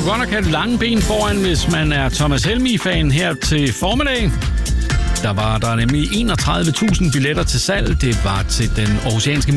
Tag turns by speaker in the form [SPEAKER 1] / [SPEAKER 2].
[SPEAKER 1] skulle godt nok have lange ben foran, hvis man er Thomas Helmig-fan her til formiddag. Der var nemlig 31.000 billetter til salg. Det var til den aarhusianske